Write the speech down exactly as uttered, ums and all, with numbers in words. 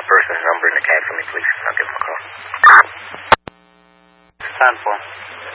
person's number in the cab for me, please. I'll give him a call. ten four.